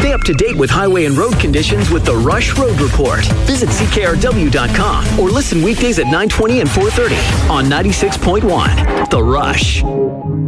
Stay up to date with highway and road conditions with the Rush Road Report. Visit CKRW.com or listen weekdays at 9:20 and 4:30 on 96.1. The Rush.